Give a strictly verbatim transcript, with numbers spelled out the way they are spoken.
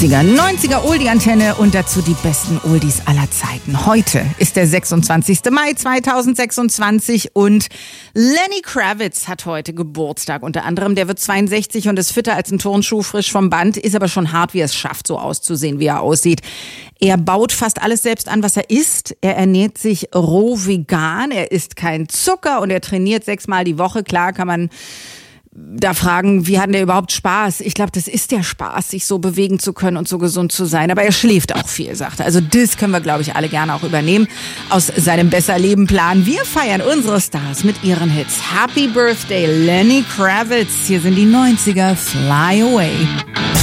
neunziger, neunziger Oldie-Antenne und dazu die besten Oldies aller Zeiten. Heute ist der sechsundzwanzigster Mai zweitausendsechsundzwanzig und Lenny Kravitz hat heute Geburtstag. Unter anderem, der wird zweiundsechzig und ist fitter als ein Turnschuh, frisch vom Band, ist aber schon hart, wie er es schafft, so auszusehen, wie er aussieht. Er baut fast alles selbst an, was er isst. Er ernährt sich roh vegan, er isst kein Zucker und er trainiert sechsmal die Woche. Klar kann man da fragen, wie hat der überhaupt Spaß? Ich glaube, das ist der Spaß, sich so bewegen zu können und so gesund zu sein. Aber er schläft auch viel, sagt er. Also das können wir, glaube ich, alle gerne auch übernehmen aus seinem Besser-Leben-Plan. Wir feiern unsere Stars mit ihren Hits. Happy Birthday, Lenny Kravitz. Hier sind die neunziger. Fly Away.